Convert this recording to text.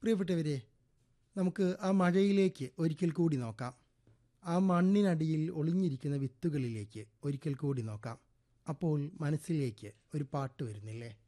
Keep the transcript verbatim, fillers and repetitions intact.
പ്രിയപ്പെട്ടവരെ, നമുക്ക് ആ മഴയിലേക്ക് ഒരിക്കൽ കൂടി നോക്കാം. ആ മണ്ണിനടിയിൽ ഒളിഞ്ഞിരിക്കുന്ന വിത്തുകളിലേക്ക് ഒരിക്കൽ കൂടി നോക്കാം. അപ്പോൾ മനസ്സിലേക്ക് ഒരു പാട്ട് വരുന്നില്ലേ?